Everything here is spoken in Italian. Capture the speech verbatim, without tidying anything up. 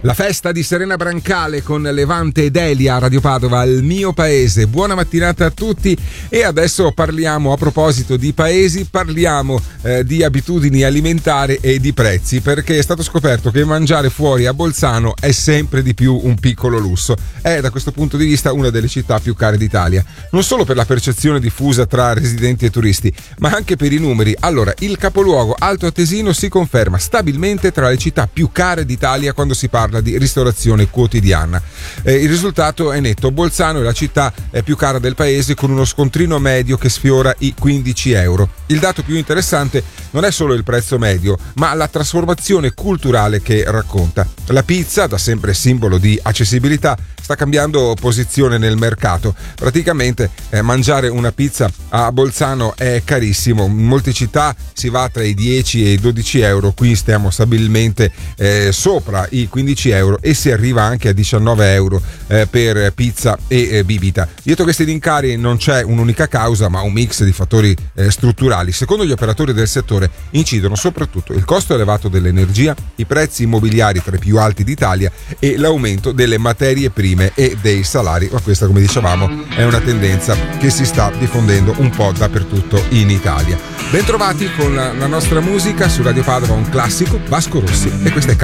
La festa di Serena Brancale con Levante ed Elia a Radio Padova, il mio paese. Buona mattinata a tutti e adesso parliamo, a proposito di paesi, parliamo eh, di abitudini alimentari e di prezzi, perché è stato scoperto che mangiare fuori a Bolzano è sempre di più un piccolo lusso. È da questo punto di vista una delle città più care d'Italia, non solo per la percezione diffusa tra residenti e turisti, ma anche per i numeri. Allora, il capoluogo Alto Atesino si conferma stabilmente tra le città più care d'Italia quando si parla di ristorazione quotidiana. Eh, il risultato è netto: Bolzano è la città eh, più cara del paese, con uno scontrino medio che sfiora i quindici euro. Il dato più interessante non è solo il prezzo medio, ma la trasformazione culturale che racconta. La pizza, da sempre simbolo di accessibilità, sta cambiando posizione nel mercato. Praticamente eh, mangiare una pizza a Bolzano è carissimo. In molte città si va tra i dieci e i dodici euro, qui stiamo stabilmente eh, sopra i quindici euro e si arriva anche a diciannove euro eh, per pizza e eh, bibita. Dietro questi rincari non c'è un'unica causa, ma un mix di fattori eh, strutturali. Secondo gli operatori del settore incidono soprattutto il costo elevato dell'energia, i prezzi immobiliari tra i più alti d'Italia e l'aumento delle materie prime e dei salari. Ma questa, come dicevamo, è una tendenza che si sta diffondendo un po' dappertutto in Italia. Bentrovati con la, la nostra musica su Radio Padova, un classico, Vasco Rossi, e questa è